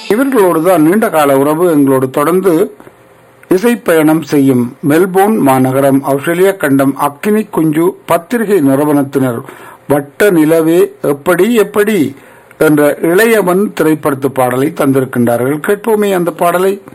இவர்களோடுதான் நீண்ட கால உறவு எங்களோடு தொடர்ந்து இசைப்பயணம் செய்யும் மெல்போர்ன் மாநகரம் ஆஸ்திரேலிய கண்டம் அக்கினி குஞ்சு பத்திரிகை நிறுவனத்தினர் வட்ட நிலவே எப்படி எப்படி என்ற இளையவன் திரைப்படத்து பாடலை தந்திருக்கின்றார்கள். கேட்போமே அந்த பாடலை.